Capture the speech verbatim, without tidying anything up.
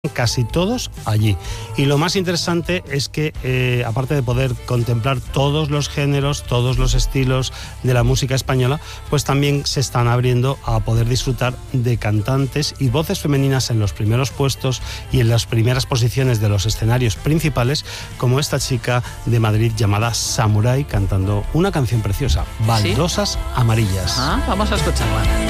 casi todos allí. Y lo más interesante es que, eh, aparte de poder contemplar todos los géneros, todos los estilos de la música española, pues también se están abriendo a poder disfrutar de cantantes y voces femeninas en los primeros puestos y en las primeras posiciones de los escenarios principales, como esta chica de Madrid llamada Samurai, cantando una canción preciosa, Baldosas ¿Sí? Amarillas. Ah, vamos a escucharla.